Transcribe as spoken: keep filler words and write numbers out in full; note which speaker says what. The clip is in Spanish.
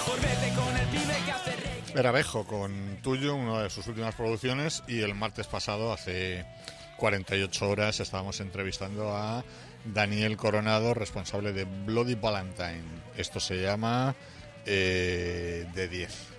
Speaker 1: por verte con el pibe que hace rey.
Speaker 2: Era Bejo con Tuyo, una de sus últimas producciones, y el martes pasado, hace cuarenta y ocho horas, estábamos entrevistando a Daniel Coronado, responsable de Bloody Valentine. Esto se llama eh, de diez.